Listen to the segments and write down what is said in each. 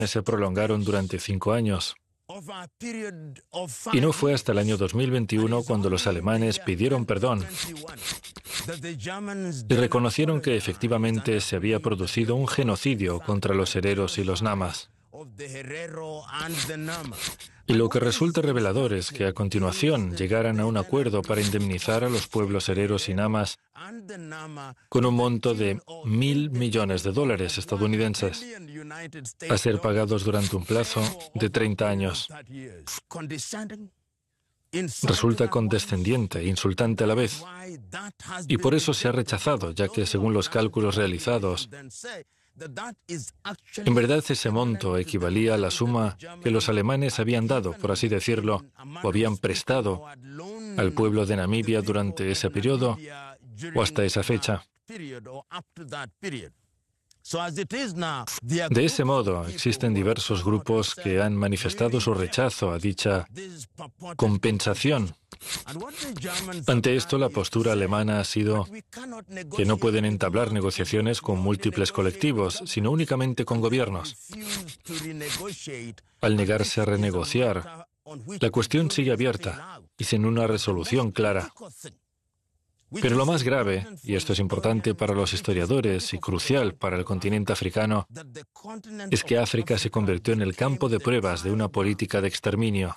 se prolongaron durante 5 años. Y no fue hasta el año 2021 cuando los alemanes pidieron perdón y reconocieron que efectivamente se había producido un genocidio contra los hereros y los namas. Y lo que resulta revelador es que a continuación llegaran a un acuerdo para indemnizar a los pueblos hereros y namas con un monto de $1.000 millones estadounidenses, a ser pagados durante un plazo de 30 años. Resulta condescendiente e insultante a la vez, y por eso se ha rechazado, ya que según los cálculos realizados, en verdad ese monto equivalía a la suma que los alemanes habían dado, por así decirlo, o habían prestado al pueblo de Namibia durante ese periodo o hasta esa fecha. De ese modo, existen diversos grupos que han manifestado su rechazo a dicha compensación. Ante esto, la postura alemana ha sido que no pueden entablar negociaciones con múltiples colectivos, sino únicamente con gobiernos. Al negarse a renegociar, la cuestión sigue abierta y sin una resolución clara. Pero lo más grave, y esto es importante para los historiadores y crucial para el continente africano, es que África se convirtió en el campo de pruebas de una política de exterminio.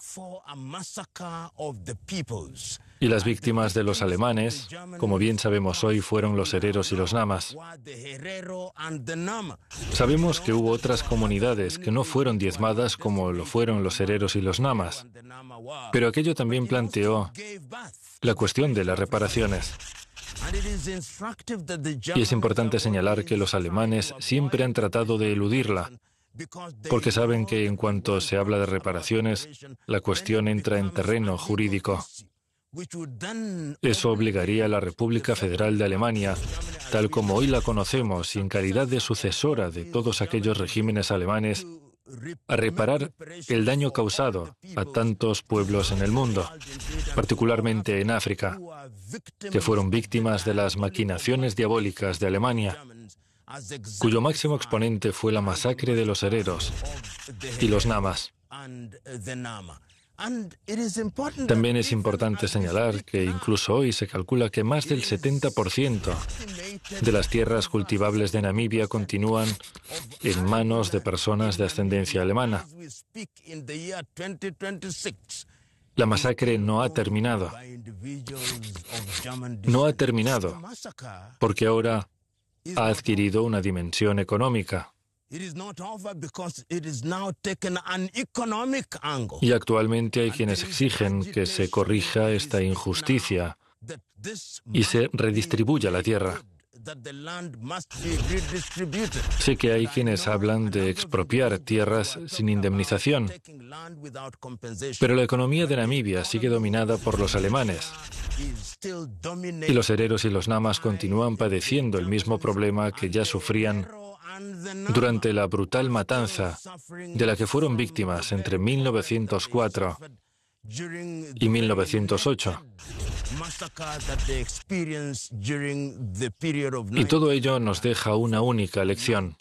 Y las víctimas de los alemanes, como bien sabemos hoy, fueron los hereros y los namas. Sabemos que hubo otras comunidades que no fueron diezmadas como lo fueron los hereros y los namas, pero aquello también planteó la cuestión de las reparaciones. Y es importante señalar que los alemanes siempre han tratado de eludirla, porque saben que en cuanto se habla de reparaciones, la cuestión entra en terreno jurídico. Eso obligaría a la República Federal de Alemania, tal como hoy la conocemos y en calidad de sucesora de todos aquellos regímenes alemanes, a reparar el daño causado a tantos pueblos en el mundo, particularmente en África, que fueron víctimas de las maquinaciones diabólicas de Alemania, cuyo máximo exponente fue la masacre de los hereros y los namas. También es importante señalar que incluso hoy se calcula que más del 70% de las tierras cultivables de Namibia continúan en manos de personas de ascendencia alemana. La masacre no ha terminado. No ha terminado, porque ahora ha adquirido una dimensión económica. Y actualmente hay quienes exigen que se corrija esta injusticia y se redistribuya la tierra. Sé que hay quienes hablan de expropiar tierras sin indemnización, pero la economía de Namibia sigue dominada por los alemanes. Y los hereros y los namas continúan padeciendo el mismo problema que ya sufrían durante la brutal matanza de la que fueron víctimas entre 1904 y 1908. Y todo ello nos deja una única lección.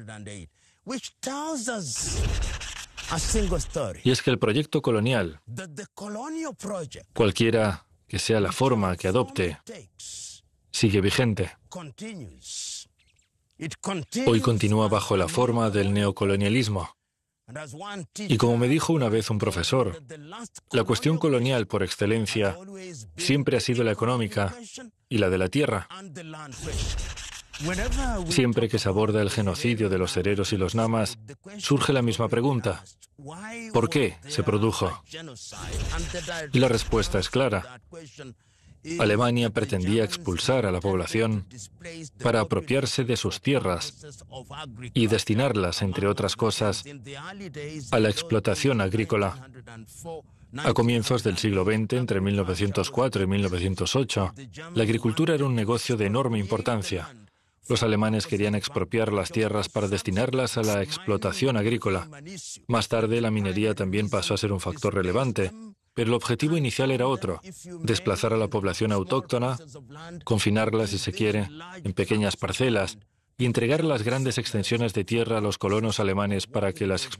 Y es que el proyecto colonial, cualquiera que sea la forma que adopte, sigue vigente. Hoy continúa bajo la forma del neocolonialismo. Y como me dijo una vez un profesor, la cuestión colonial por excelencia siempre ha sido la económica y la de la tierra. Siempre que se aborda el genocidio de los hereros y los namas, surge la misma pregunta: ¿por qué se produjo? Y la respuesta es clara. Alemania pretendía expulsar a la población para apropiarse de sus tierras y destinarlas, entre otras cosas, a la explotación agrícola. A comienzos del siglo XX, entre 1904 y 1908, la agricultura era un negocio de enorme importancia. Los alemanes querían expropiar las tierras para destinarlas a la explotación agrícola. Más tarde, la minería también pasó a ser un factor relevante. Pero el objetivo inicial era otro: desplazar a la población autóctona, confinarla, si se quiere, en pequeñas parcelas y entregar las grandes extensiones de tierra a los colonos alemanes para que las